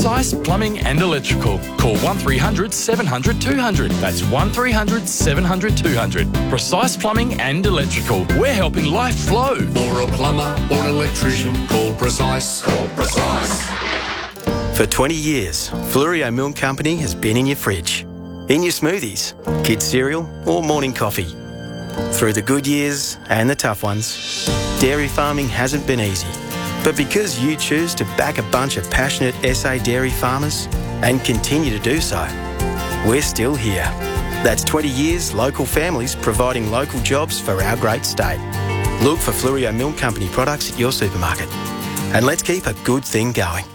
Precise Plumbing and Electrical. Call 1300 700 200. That's 1300 700 200. Precise Plumbing and Electrical. We're helping life flow. For a plumber or an electrician, call Precise. Call Precise. For 20 years, Fluorio Milk Company has been in your fridge, in your smoothies, kids' cereal or morning coffee. Through the good years and the tough ones, dairy farming hasn't been easy. But because you choose to back a bunch of passionate SA dairy farmers and continue to do so, we're still here. That's 20 years local families providing local jobs for our great state. Look for Fluorio Milk Company products at your supermarket. And let's keep a good thing going.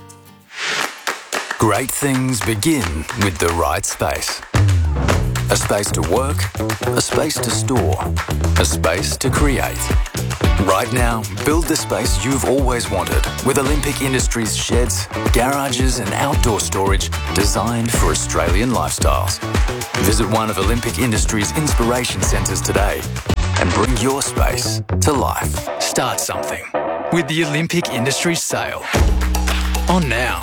Great things begin with the right space. A space to work, a space to store, a space to create. Right now, build the space you've always wanted with Olympic Industries sheds, garages and outdoor storage designed for Australian lifestyles. Visit one of Olympic Industries' inspiration centres today and bring your space to life. Start something with the Olympic Industries sale. On now.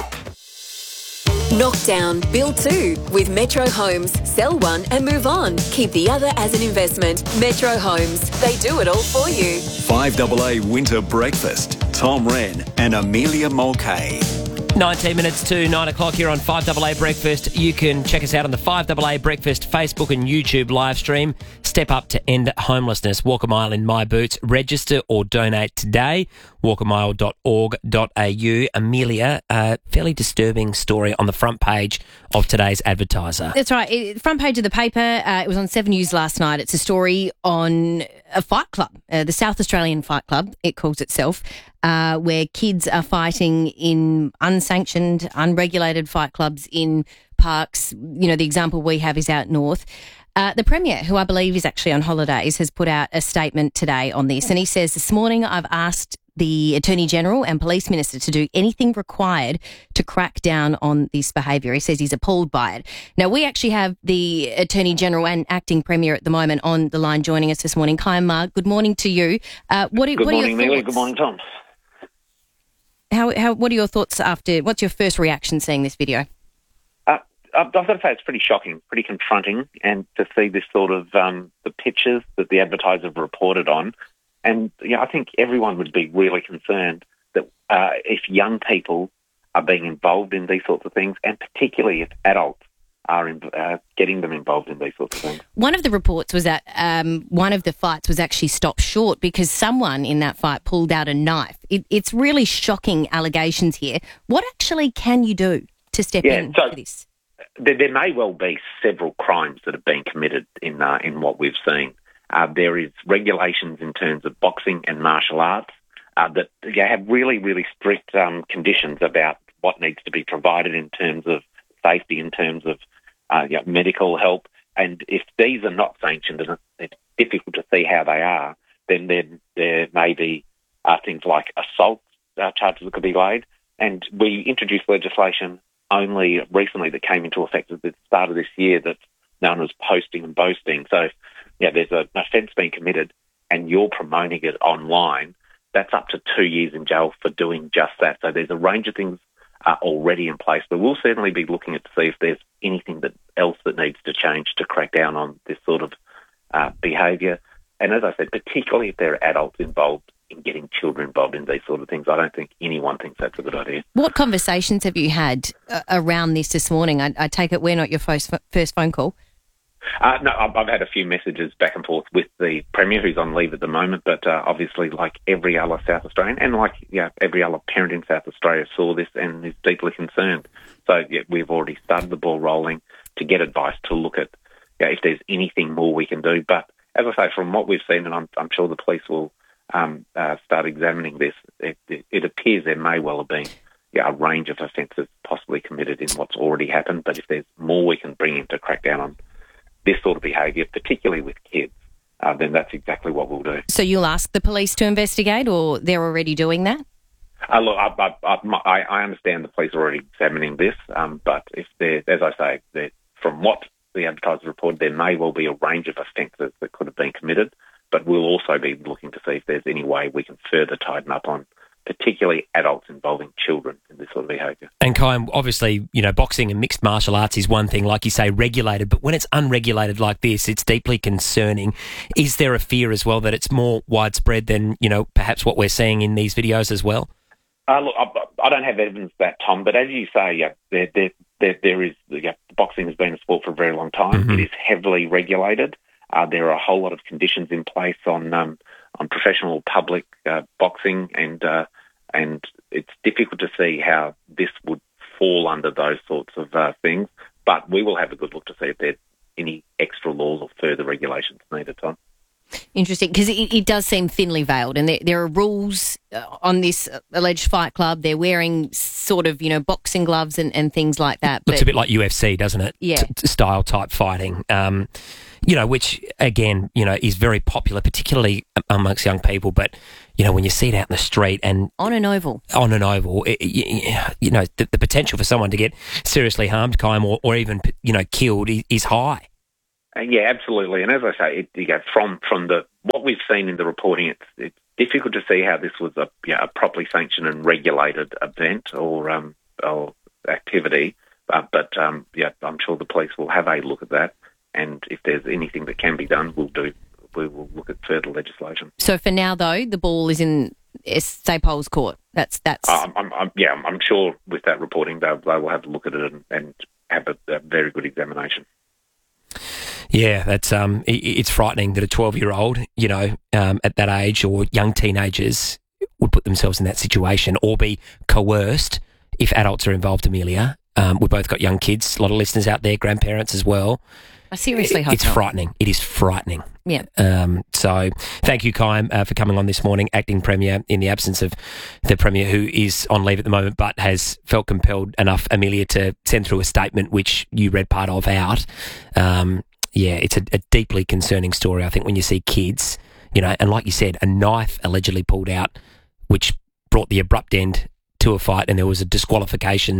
Knockdown, build two with Metro Homes. Sell one and move on. Keep the other as an investment. Metro Homes. They do it all for you. 5AA Winter Breakfast. Tom Wren and Amelia Mulcahy. 19 minutes to 9 o'clock here on 5AA Breakfast. You can check us out on the 5AA Breakfast Facebook and YouTube live stream. Step up to end homelessness. Walk a mile in my boots. Register or donate today. walkamile.org.au. Amelia, a fairly disturbing story on the front page of today's Advertiser. That's right. Front page of the paper. It was on 7 News last night. It's a story on a fight club, the South Australian Fight Club, it calls itself, where kids are fighting in unsanctioned, unregulated fight clubs in parks. You know, the example we have is out north. The Premier, who I believe is actually on holidays, has put out a statement today on this. And he says, this morning I've asked the Attorney General and Police Minister to do anything required to crack down on this behaviour. He says he's appalled by it. Now, we actually have the Attorney General and Acting Premier at the moment on the line joining us this morning. Kyan Ma, good morning to you. Good morning, Amelia. Good morning, Tom. What are your thoughts what's your first reaction seeing this video? I've got to say it's pretty shocking, pretty confronting, and to see this sort of the pictures that the Advertiser have reported on. And I think everyone would be really concerned that if young people are being involved in these sorts of things, and particularly if adults are getting them involved in these sorts of things. One of the reports was that one of the fights was actually stopped short because someone in that fight pulled out a knife. It's really shocking allegations here. What actually can you do to step in for this? There may well be several crimes that have been committed in what we've seen. There is regulations in terms of boxing and martial arts that have really, really strict conditions about what needs to be provided in terms of safety, in terms of medical help. And if these are not sanctioned, and it's difficult to see how they are, then there may be things like assault charges that could be laid. And we introduced legislation only recently that came into effect at the start of this year that's known as posting and boasting. So, there's an offence being committed and you're promoting it online, that's up to 2 years in jail for doing just that. So there's a range of things already in place, but we'll certainly be looking at to see if there's anything else that needs to change to crack down on this sort of behaviour. And as I said, particularly if there are adults involved in getting children involved in these sort of things, I don't think anyone thinks that's a good idea. What conversations have you had around this morning? I take it we're not your first phone call. No, I've had a few messages back and forth with the Premier, who's on leave at the moment, but obviously, like every other South Australian and like every other parent in South Australia saw this and is deeply concerned. So we've already started the ball rolling to get advice to look at if there's anything more we can do. But as I say, from what we've seen, and I'm sure the police will start examining this, it appears there may well have been a range of offences possibly committed in what's already happened. But if there's more we can bring in to crack down on this sort of behaviour, particularly with kids, then that's exactly what we'll do. So you'll ask the police to investigate, or they're already doing that? Look, I understand the police are already examining this, but if as I say, from what the Advertiser reported, there may well be a range of offences that could have been committed, but we'll also be looking to see if there's any way we can further tighten up on particularly adults involving children in this sort of behaviour. And Kai, obviously, boxing and mixed martial arts is one thing, like you say, regulated, but when it's unregulated like this, it's deeply concerning. Is there a fear as well that it's more widespread than, perhaps what we're seeing in these videos as well? Look, I don't have evidence of that, Tom, but as you say, there is, boxing has been a sport for a very long time. Mm-hmm. It is heavily regulated. There are a whole lot of conditions in place on professional public boxing, and it's difficult to see how this would fall under those sorts of things. But we will have a good look to see if there's any extra laws or further regulations needed, Tom. Interesting, because it does seem thinly veiled, and there are rules on this alleged fight club. They're wearing sort of, boxing gloves and things like that. Looks a bit like UFC, doesn't it? Yeah. Style type fighting, which, again, is very popular, particularly amongst young people. But, when you see it out in the street and... On an oval, the potential for someone to get seriously harmed, Kai, or even, killed is high. Yeah, absolutely. And as I say, from what we've seen in the reporting, it's difficult to see how this was a properly sanctioned and regulated event or activity. But I'm sure the police will have a look at that. And if there's anything that can be done, we will look at further legislation. So for now, though, the ball is in SAPOL's court. That's. I'm sure with that reporting, they will have a look at it and have a very good examination. Yeah, that's it's frightening that a 12-year-old, at that age, or young teenagers would put themselves in that situation or be coerced if adults are involved, Amelia. We've both got young kids, a lot of listeners out there, grandparents as well. I seriously hope it's frightening. It is frightening. Yeah. So thank you, Kai, for coming on this morning, Acting Premier, in the absence of the Premier, who is on leave at the moment, but has felt compelled enough, Amelia, to send through a statement which you read part of out. It's a deeply concerning story, I think, when you see kids, and like you said, a knife allegedly pulled out, which brought the abrupt end to a fight, and there was a disqualification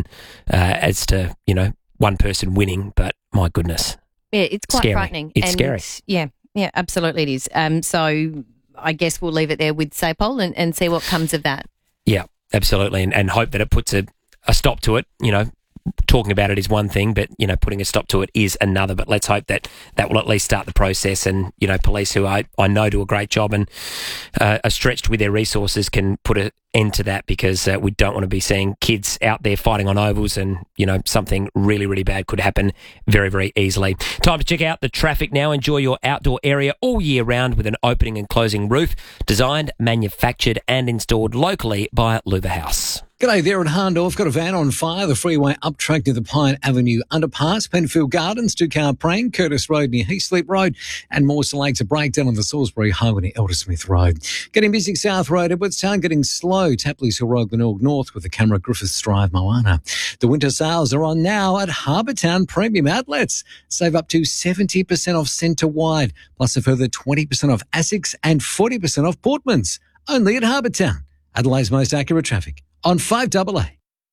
as to, one person winning, but my goodness. Yeah, it's quite scary. Frightening. It's scary. Yeah, absolutely it is. So I guess we'll leave it there with SAPOL and see what comes of that. Yeah, absolutely, and hope that it puts a stop to it, Talking about it is one thing, but, putting a stop to it is another. But let's hope that will at least start the process, and, police, who I know do a great job and are stretched with their resources, can put an end to that, because we don't want to be seeing kids out there fighting on ovals, and, something really, really bad could happen very, very easily. Time to check out the traffic now. Enjoy your outdoor area all year round with an opening and closing roof, designed, manufactured and installed locally by Luva House. G'day there at Hahndorf. Got a van on fire. The freeway up track near the Pine Avenue underpass, Penfield Gardens, two-car praying, Curtis Road near Heathsleep Road, and Mawson Lakes, a breakdown on the Salisbury Highway near Eldersmith Road. Getting busy South Road, Edwardstown, getting slow, Tapley's Hill Road, Glenelg North with the camera, Griffiths Drive, Moana. The winter sales are on now at Harbourtown Premium Outlets. Save up to 70% off centre-wide, plus a further 20% off Asics and 40% off Portmans. Only at Harbourtown. Adelaide's most accurate traffic on 5AA.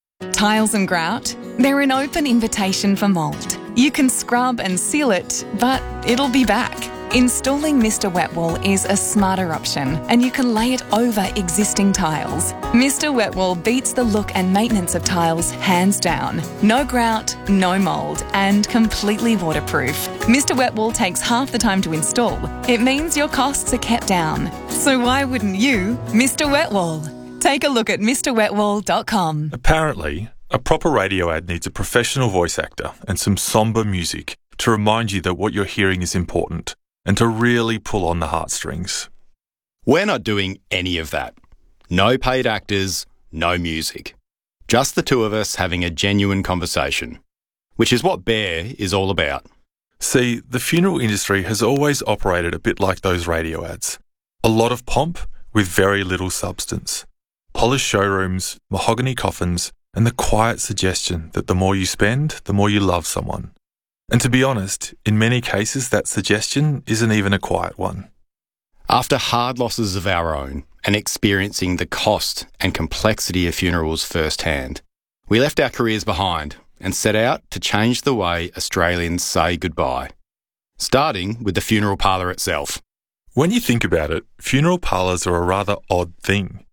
Tiles and grout, they're an open invitation for mould. You can scrub and seal it, but it'll be back. Installing Mr. Wet Wall is a smarter option, and you can lay it over existing tiles. Mr. Wet Wall beats the look and maintenance of tiles hands down. No grout, no mould, and completely waterproof. Mr. Wet Wall takes half the time to install. It means your costs are kept down. So why wouldn't you, Mr. Wet Wall? Take a look at MrWetWall.com. Apparently, a proper radio ad needs a professional voice actor and some sombre music to remind you that what you're hearing is important and to really pull on the heartstrings. We're not doing any of that. No paid actors, no music. Just the two of us having a genuine conversation, which is what Bear is all about. See, the funeral industry has always operated a bit like those radio ads. A lot of pomp with very little substance. Polished showrooms, mahogany coffins, and the quiet suggestion that the more you spend, the more you love someone. And to be honest, in many cases that suggestion isn't even a quiet one. After hard losses of our own and experiencing the cost and complexity of funerals firsthand, we left our careers behind and set out to change the way Australians say goodbye, starting with the funeral parlour itself. When you think about it, funeral parlours are a rather odd thing.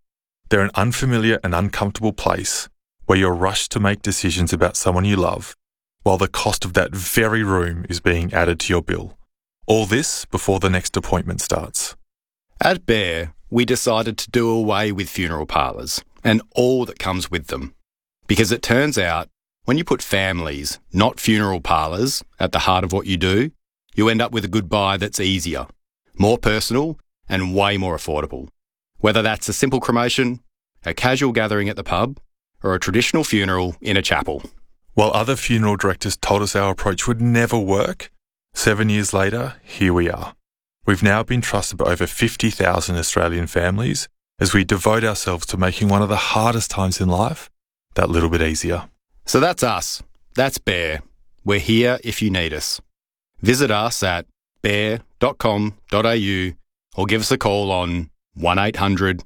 They're an unfamiliar and uncomfortable place where you're rushed to make decisions about someone you love, while the cost of that very room is being added to your bill. All this before the next appointment starts. At Bear, we decided to do away with funeral parlours and all that comes with them. Because it turns out, when you put families, not funeral parlours, at the heart of what you do, you end up with a goodbye that's easier, more personal and way more affordable. Whether that's a simple cremation, a casual gathering at the pub, or a traditional funeral in a chapel. While other funeral directors told us our approach would never work, 7 years later, here we are. We've now been trusted by over 50,000 Australian families as we devote ourselves to making one of the hardest times in life that little bit easier. So that's us. That's Bear. We're here if you need us. Visit us at bear.com.au or give us a call on 1800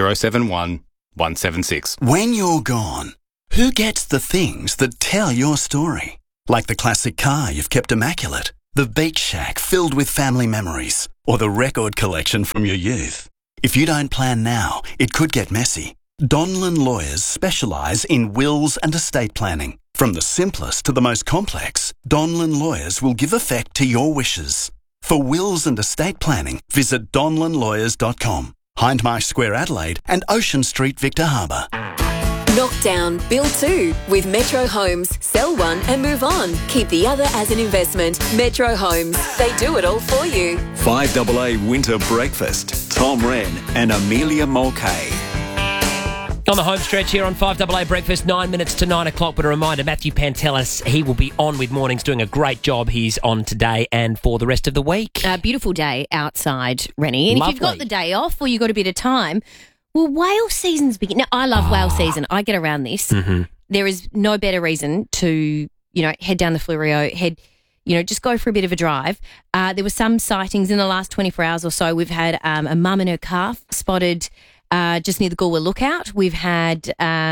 071 176. When you're gone, who gets the things that tell your story? Like the classic car you've kept immaculate, the beach shack filled with family memories, or the record collection from your youth. If you don't plan now, it could get messy. Donlan Lawyers specialise in wills and estate planning. From the simplest to the most complex, Donlan Lawyers will give effect to your wishes. For wills and estate planning, visit donlanlawyers.com. Hindmarsh Square, Adelaide, and Ocean Street, Victor Harbour. Knock down, build two with Metro Homes. Sell one and move on. Keep the other as an investment. Metro Homes. They do it all for you. 5AA Winter Breakfast. Tom Wren and Amelia Mulcahy. On the home stretch here on 5AA Breakfast, 9 minutes to 9 o'clock. But a reminder, Matthew Pantelis, he will be on with Mornings doing a great job. He's on today and for the rest of the week. A beautiful day outside, Rennie. And Lovely. if you've got the day off or you've got a bit of time, well, whale season's begin. Now, I love whale season. I get around this. Mm-hmm. There is no better reason to, head down the Fleurieu, just go for a bit of a drive. There were some sightings in the last 24 hours or so. We've had a mum and her calf spotted just near the Galway Lookout. We've had,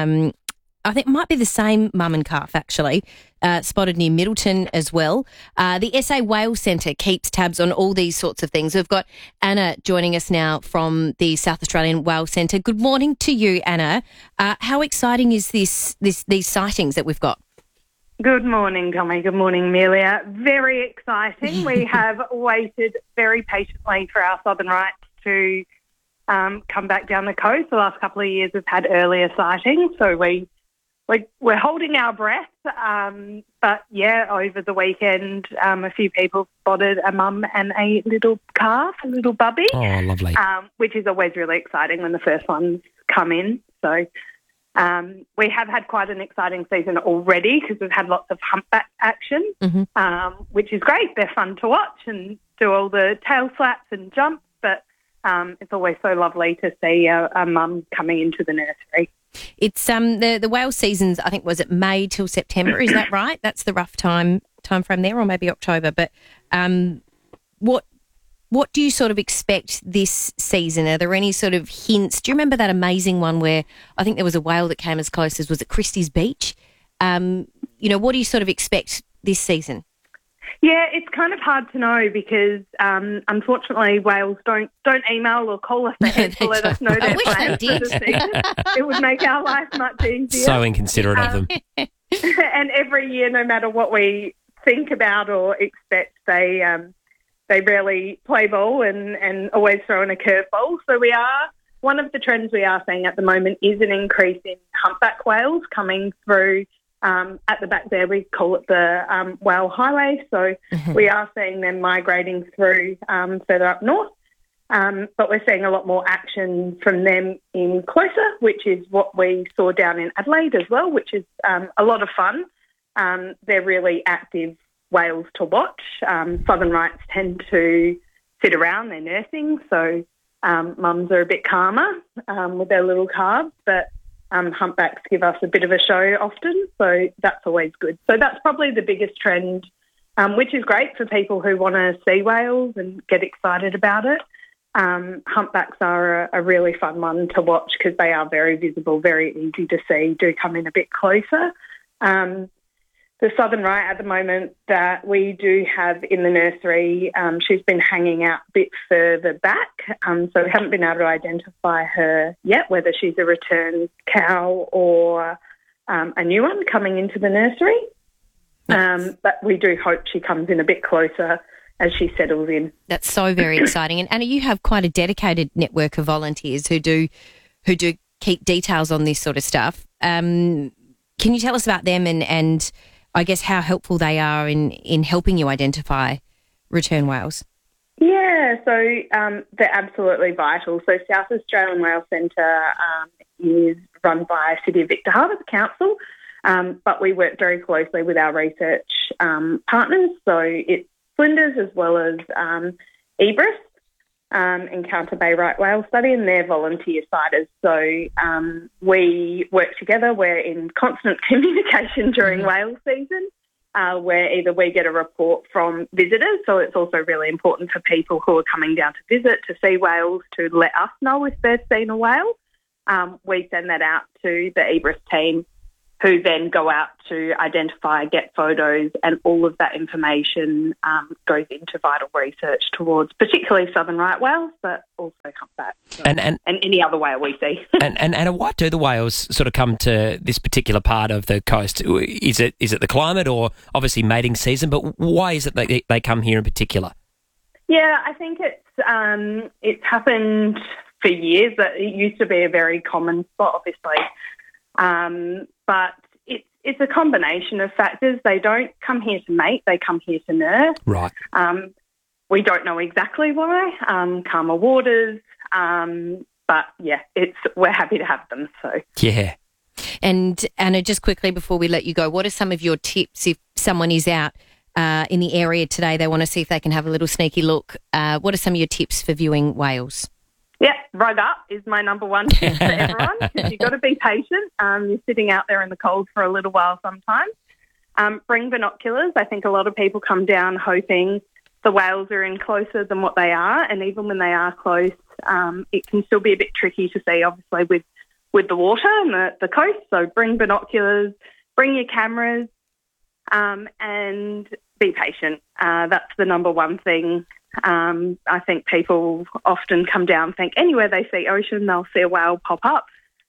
I think it might be the same mum and calf actually, spotted near Middleton as well. The SA Whale Centre keeps tabs on all these sorts of things. We've got Anna joining us now from the South Australian Whale Centre. Good morning to you, Anna. How exciting is these sightings that we've got? Good morning, Tommy. Good morning, Amelia. Very exciting. We have waited very patiently for our southern rights to come back down the coast. The last couple of years we've had earlier sightings, so we're holding our breath. But yeah, over the weekend, a few people spotted a mum and a little calf, a little bubby. Oh, lovely. Which is always really exciting when the first ones come in. So we have had quite an exciting season already because we've had lots of humpback action, which is great. They're fun to watch and do all the tail slaps and jumps, but it's always so lovely to see a mum coming into the nursery. It's the whale seasons, I think, was it May till September? Is that right? That's the rough time frame there, or maybe October. But what do you sort of expect this season? Are there any sort of hints? Do you remember that amazing one where I think there was a whale that came as close as, was it Christie's Beach? What do you sort of expect this season? Yeah, it's kind of hard to know because unfortunately whales don't email or call us ahead to let us know their plans for the season. It would make our life much easier. So inconsiderate of them. And every year, no matter what we think about or expect, they really play ball and always throw in a curveball. So one of the trends we are seeing at the moment is an increase in humpback whales coming through. At the back there, we call it the whale highway. So we are seeing them migrating through further up north. But we're seeing a lot more action from them in closer, which is what we saw down in Adelaide as well, which is a lot of fun. They're really active whales to watch. Southern rights tend to sit around, they're nursing, so mums are a bit calmer with their little calves, but humpbacks give us a bit of a show often, so that's always good. So that's probably the biggest trend, which is great for people who want to see whales and get excited about it. Humpbacks are a really fun one to watch because they are very visible, very easy to see, do come in a bit closer. The Southern Right at the moment that we do have in the nursery, she's been hanging out a bit further back, so we haven't been able to identify her yet, whether she's a return cow or a new one coming into the nursery. But we do hope she comes in a bit closer as she settles in. That's so very exciting. And Anna, you have quite a dedicated network of volunteers who do keep details on this sort of stuff. Can you tell us about them and I guess how helpful they are in helping you identify return whales? Yeah, so they're absolutely vital. So South Australian Whale Centre is run by City of Victor Harbor, the council, but we work very closely with our research partners. So it's Flinders as well as Ebris, Encounter Bay Right Whale Study, and they're volunteer sighters. So we work together. We're in constant communication during whale season, where either we get a report from visitors, so it's also really important for people who are coming down to visit to see whales to let us know if they've seen a whale. We send that out to the Ebris team, who then go out to identify, get photos, and all of that information goes into vital research towards particularly southern right whales, but also humpback and any other whale we see. and why do the whales sort of come to this particular part of the coast? Is it the climate or obviously mating season? But why is it that they come here in particular? Yeah, I think it's happened for years. It used to be a very common spot, obviously. But it's a combination of factors. They don't come here to mate, they come here to nurse. Right. We don't know exactly why, calmer waters, but yeah, we're happy to have them. So yeah. And Anna, just quickly before we let you go, what are some of your tips if someone is out in the area today, they want to see if they can have a little sneaky look? What are some of your tips for viewing whales? Yeah, rug up is my number one tip for everyone, because you've got to be patient. You're sitting out there in the cold for a little while sometimes. Bring binoculars. I think a lot of people come down hoping the whales are in closer than what they are, and even when they are close, it can still be a bit tricky to see, obviously, with the water and the coast. So bring binoculars, bring your cameras, and be patient. That's the number one thing. I think people often come down and think anywhere they see ocean, they'll see a whale pop up.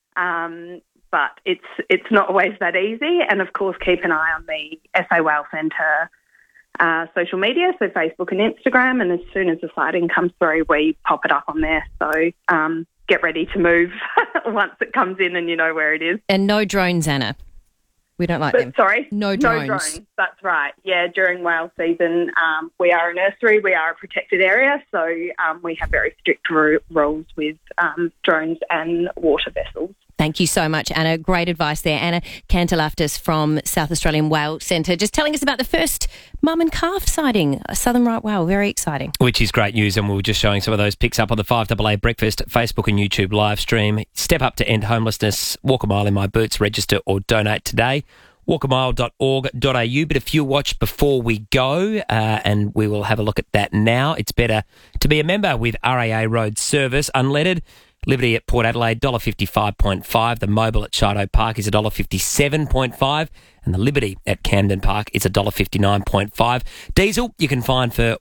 But it's not always that easy. And, of course, keep an eye on the SA Whale Centre social media, so Facebook and Instagram. And as soon as the sighting comes through, we pop it up on there. So get ready to move once it comes in and you know where it is. And no drones, Anna. We don't like them. Sorry? No drones. No drones, that's right. Yeah, during whale season, we are a nursery, we are a protected area, so we have very strict rules with drones and water vessels. Thank you so much, Anna. Great advice there. Anna Kantalaftis from South Australian Whale Centre, just telling us about the first mum and calf sighting, a southern right whale. Very exciting. Which is great news, and we were just showing some of those pics up on the 5AA Breakfast Facebook and YouTube live stream. Step up to end homelessness. Walk a mile in my boots. Register or donate today. walkamile.org.au. Bit of fuel watch before we go, and we will have a look at that now. It's better to be a member with RAA Road Service. Unleaded, Liberty at Port Adelaide, $1.55.5. The Mobil at Chido Park is $1.57.5. And the Liberty at Camden Park is $1.59.5. Diesel you can find for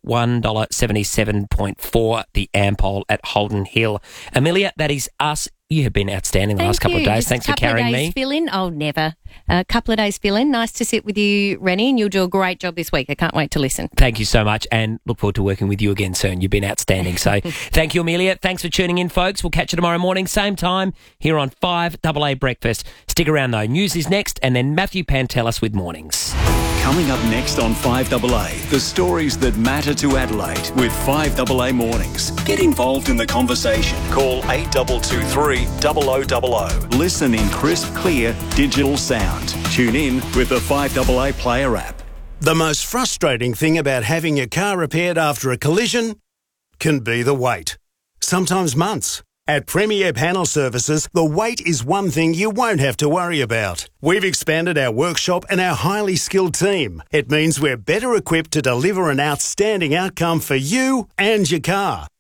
$1.77.4. The Ampol at Holden Hill. Amelia, that is us. You have been outstanding the last couple of days. Just Thanks for carrying me. A couple of days fill in? Oh, never. A couple of days fill in. Nice to sit with you, Rennie, and you'll do a great job this week. I can't wait to listen. Thank you so much, and look forward to working with you again soon. You've been outstanding. So thank you, Amelia. Thanks for tuning in, folks. We'll catch you tomorrow morning, same time, here on 5AA Breakfast. Stick around, though. News is next, and then Matthew Pantelis with Mornings. Coming up next on 5AA, the stories that matter to Adelaide with 5AA Mornings. Get involved in the conversation. Call 8223 0000. Listen in crisp, clear, digital sound. Tune in with the 5AA Player app. The most frustrating thing about having your car repaired after a collision can be the wait. Sometimes months. At Premier Panel Services, the wait is one thing you won't have to worry about. We've expanded our workshop and our highly skilled team. It means we're better equipped to deliver an outstanding outcome for you and your car.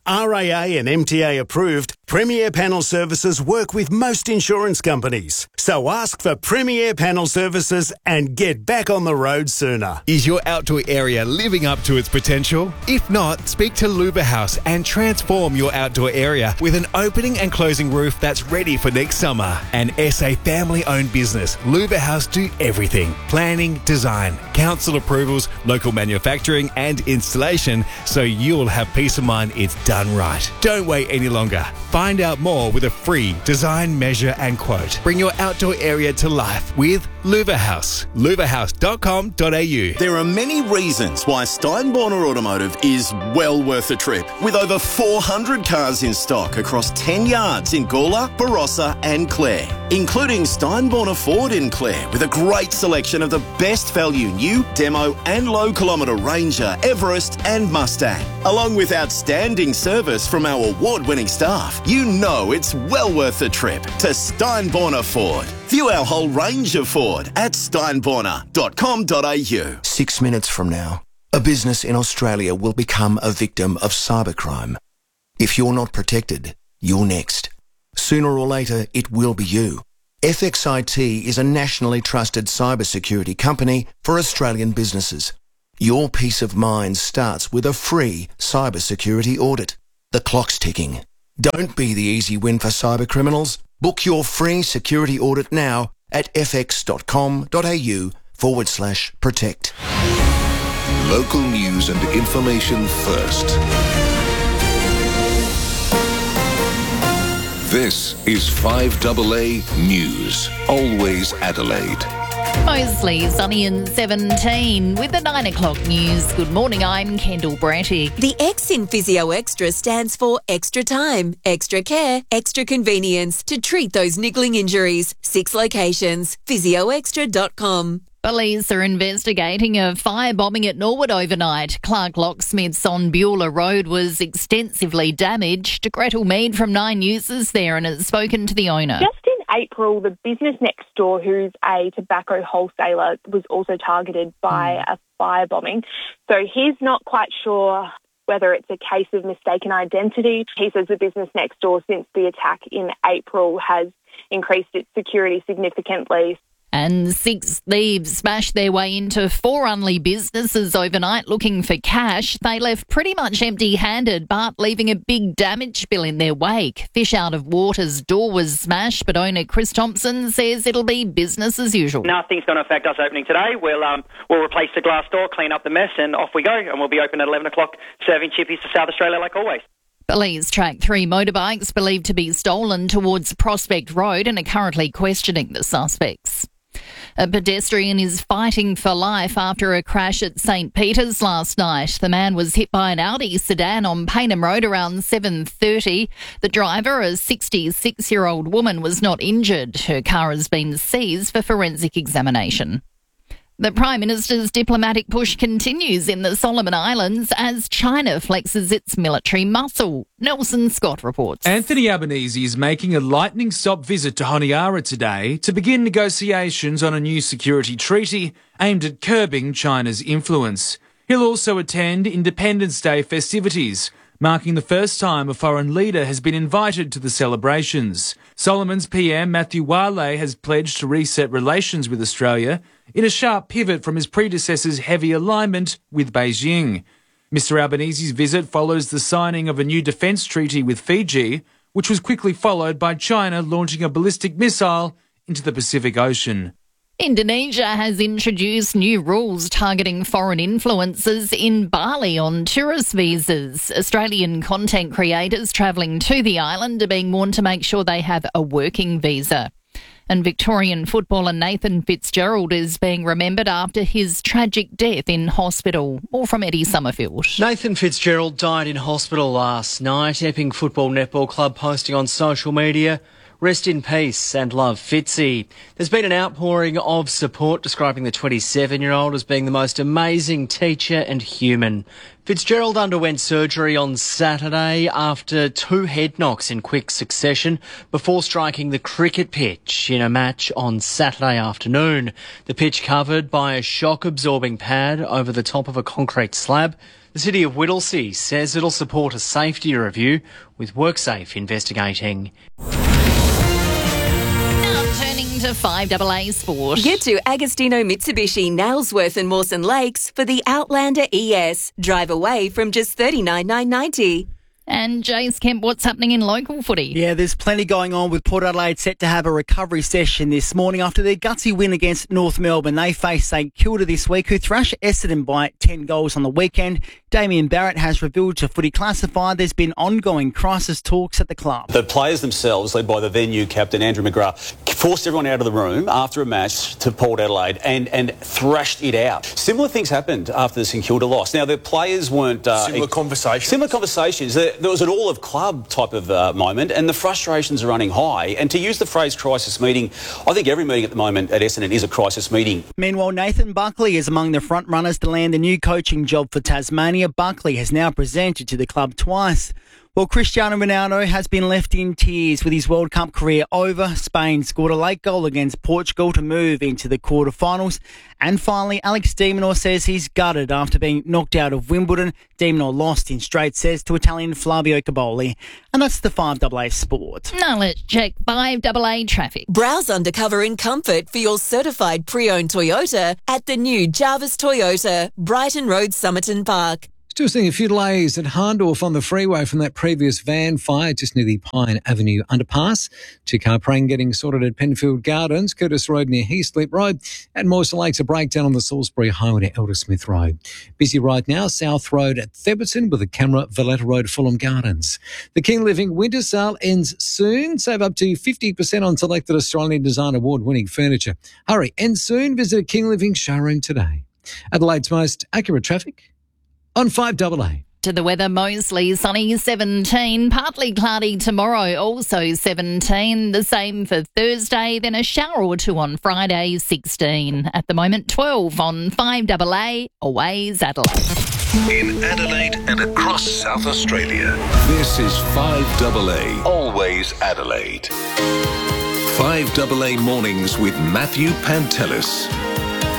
RAA and MTA approved, Premier Panel Services work with most insurance companies. So ask for Premier Panel Services and get back on the road sooner. Is your outdoor area living up to its potential? If not, speak to Luba House and transform your outdoor area with an opening and closing roof that's ready for next summer. An SA family-owned business, Luba House do everything. Planning, design, council approvals, local manufacturing and installation, so you'll have peace of mind it's done right. Don't wait any longer. Find out more with a free design, measure and quote. Bring your outdoor area to life with Luba House. lubahouse.com.au. There are many reasons why Steinborner Automotive is well worth a trip. With over 400 cars in stock across 10 yards in Gawler, Barossa and Clare, including Steinborner Ford in Clare with a great selection of the best value new, demo and low kilometre Ranger, Everest and Mustang. Along with outstanding service from our award-winning staff, you know it's well worth a trip to Steinborner Ford. View our whole range of Ford at steinborner.com.au. 6 minutes from now, a business in Australia will become a victim of cybercrime. If you're not protected, you're next. Sooner or later, it will be you. FXIT is a nationally trusted cybersecurity company for Australian businesses. Your peace of mind starts with a free cybersecurity audit. The clock's ticking. Don't be the easy win for cybercriminals. Book your free security audit now at fx.com.au/protect. Local news and information first. This is 5AA News. Always Adelaide. Mostly sunny and 17 with the 9 o'clock news. Good morning, I'm Kendall Bratty. The X in Physio Extra stands for extra time, extra care, extra convenience to treat those niggling injuries. 6 locations. physioextra.com. Police are investigating a firebombing at Norwood overnight. Clark Locksmith's on Beulah Road was extensively damaged. Gretel Mead from 9 News is there and has spoken to the owner. Just in April, the business next door, who's a tobacco wholesaler, was also targeted by a firebombing. So he's not quite sure whether it's a case of mistaken identity. He says the business next door, since the attack in April, has increased its security significantly. And 6 thieves smashed their way into 4 Unley businesses overnight looking for cash. They left pretty much empty-handed, but leaving a big damage bill in their wake. Fish Out of Water's door was smashed, but owner Chris Thompson says it'll be business as usual. Nothing's going to affect us opening today. We'll replace the glass door, clean up the mess, and off we go. And we'll be open at 11 o'clock, serving chippies to South Australia like always. Police track 3 motorbikes believed to be stolen towards Prospect Road and are currently questioning the suspects. A pedestrian is fighting for life after a crash at St Peter's last night. The man was hit by an Audi sedan on Paynham Road around 7:30. The driver, a 66-year-old woman, was not injured. Her car has been seized for forensic examination. The Prime Minister's diplomatic push continues in the Solomon Islands as China flexes its military muscle. Nelson Scott reports. Anthony Albanese is making a lightning-stop visit to Honiara today to begin negotiations on a new security treaty aimed at curbing China's influence. He'll also attend Independence Day festivities, marking the first time a foreign leader has been invited to the celebrations. Solomon's PM Matthew Wale has pledged to reset relations with Australia in a sharp pivot from his predecessor's heavy alignment with Beijing. Mr Albanese's visit follows the signing of a new defence treaty with Fiji, which was quickly followed by China launching a ballistic missile into the Pacific Ocean. Indonesia has introduced new rules targeting foreign influencers in Bali on tourist visas. Australian content creators travelling to the island are being warned to make sure they have a working visa. And Victorian footballer Nathan Fitzgerald is being remembered after his tragic death in hospital. More from Eddie Summerfield. Nathan Fitzgerald died in hospital last night. Epping Football Netball Club posting on social media, "Rest in peace and love, Fitzy." There's been an outpouring of support describing the 27-year-old as being the most amazing teacher and human. Fitzgerald underwent surgery on Saturday after 2 head knocks in quick succession before striking the cricket pitch in a match on Saturday afternoon. The pitch covered by a shock-absorbing pad over the top of a concrete slab. The City of Whittlesea says it'll support a safety review, with WorkSafe investigating. Turning to 5AA Sport. Get to Agostino Mitsubishi, Nailsworth and Mawson Lakes for the Outlander ES. Drive away from just $39,990. And Jace Kemp, what's happening in local footy? Yeah, there's plenty going on with Port Adelaide set to have a recovery session this morning after their gutsy win against North Melbourne. They face St Kilda this week, who thrashed Essendon by 10 goals on the weekend. Damien Barrett has revealed to Footy Classified there's been ongoing crisis talks at the club. The players themselves, led by the then new captain Andrew McGrath, forced everyone out of the room after a match to Port Adelaide and thrashed it out. Similar things happened after the St Kilda loss. Now, the players weren't... Similar conversations. There was an all-of-club type of moment, and the frustrations are running high. And to use the phrase crisis meeting, I think every meeting at the moment at Essendon is a crisis meeting. Meanwhile, Nathan Buckley is among the front runners to land a new coaching job for Tasmania. Buckley has now presented to the club twice. Well, Cristiano Ronaldo has been left in tears with his World Cup career over. Spain scored a late goal against Portugal to move into the quarterfinals. And finally, Alex de Minaur says he's gutted after being knocked out of Wimbledon. De Minaur lost in straight sets to Italian Flavio Caboli. And that's the 5AA Sport. Now let's check 5AA traffic. Browse undercover in comfort for your certified pre-owned Toyota at the new Jarvis Toyota, Brighton Road, Somerton Park. Still seeing a few delays at Hahndorf on the freeway from that previous van fire just near the Pine Avenue underpass. Two-car parade getting sorted at Penfield Gardens, Curtis Road near Heathslip Road, and Mawson Lakes a breakdown on the Salisbury Highway near Eldersmith Road. Busy right now, South Road at Theberton with a camera, Valletta Road, Fulham Gardens. The King Living Winter Sale ends soon. Save up to 50% on selected Australian Design Award-winning furniture. Hurry, ends soon. Visit a King Living showroom today. Adelaide's most accurate traffic on 5AA. To the weather, mostly sunny, 17. Partly cloudy tomorrow, also 17. The same for Thursday, then a shower or two on Friday, 16. At the moment, 12 on 5AA, Always Adelaide. In Adelaide and across South Australia, this is 5AA, Always Adelaide. 5AA Mornings with Matthew Pantelis.